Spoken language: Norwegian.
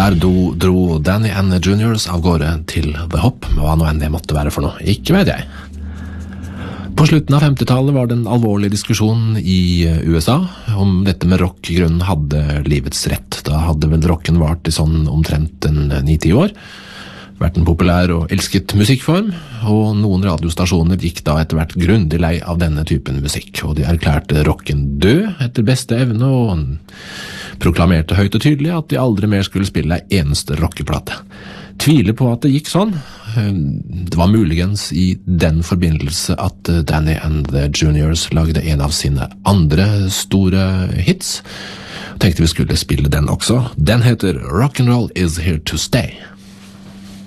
Der dro Danny and the Juniors av gårde til The Hop, hva nå enn det måtte være for noe, ikke vet jeg. På slutten av 50-tallet var det en alvorlig diskusjon i USA om dette med rock i grunnen hadde livets rett. Da hadde vel rocken vart i sånn omtrent en 9-10 år, vært en populær og elsket musikkform, og noen radiostasjoner gikk da etter hvert grundig lei av denne typen musikk, og de erklærte rocken død etter beste evne, og proklamerte høyt og tydelig at de aldri mer skulle spille en eneste rockeplate. Tviler på at det gikk sånn. Det var muligens i den forbindelse at Danny and the Juniors lagde en av sine andre store hits. Tenkte vi skulle spille den også. Den heter Rock'n'Roll is Here to Stay.